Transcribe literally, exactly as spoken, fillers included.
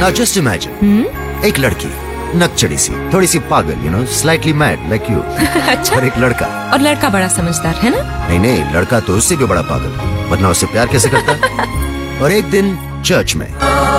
Now just imagine, एक लड़की नकचड़ी सी, थोड़ी सी पागल, you know, slightly mad like you. अच्छा। और एक लड़का, और लड़का बड़ा समझदार है ना? नहीं नहीं, लड़का तो उससे भी बड़ा पागल, वरना उससे प्यार कैसे करता? और एक दिन चर्च में